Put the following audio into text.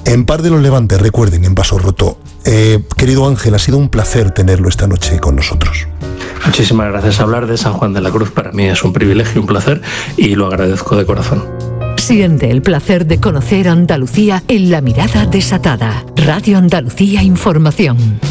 En Par de los Levantes, recuerden, en Paso Roto. Querido Ángel, ha sido un placer tenerlo esta noche con nosotros. Muchísimas gracias. Hablar de San Juan de la Cruz para mí es un privilegio, un placer, y lo agradezco de corazón. Siente el placer de conocer Andalucía en La Mirada Desatada. Radio Andalucía Información.